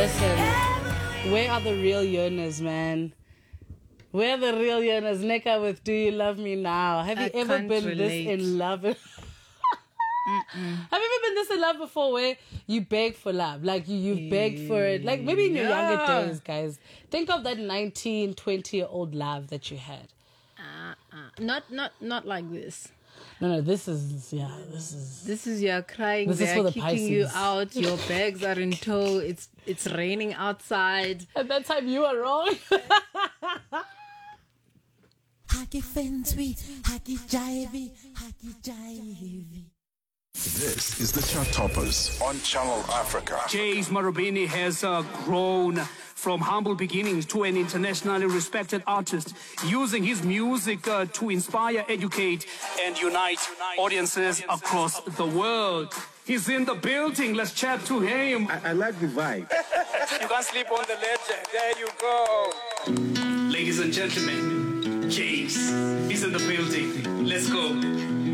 Listen, where are the real yearners, man? Where are the real yearners? Neka with Do You Love Me Now? Have you ever been this in love? Have you ever been this in love before where you beg for love? Like you begged for it. Like maybe in your younger days, guys. Think of that 19, 20-year-old love that you had. Not like this. No, this is You're crying. This is They're for the kicking you Pisces. out. Your bags are in tow. It's raining outside. at that time you were wrong. Hacky Fensby, Hacky Jivey, Hacky Jivey. This is the Chart Toppers on Channel Africa. James Marubeni has grown from humble beginnings to an internationally respected artist, using his music to inspire, educate, and unite audiences across the world. He's in the building. Let's chat to him. I like the vibe. You can't sleep on the legend. There you go. Ladies and gentlemen, James is in the building. Let's go.